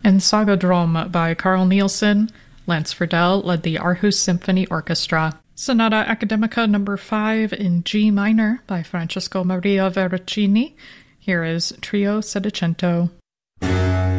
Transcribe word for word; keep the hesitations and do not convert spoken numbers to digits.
In Sagadrom by Carl Nielsen, Lance Friedel led the Aarhus Symphony Orchestra. Sonata Academica number five in G minor by Francesco Maria Verrocchini. Here is Trio Settecento.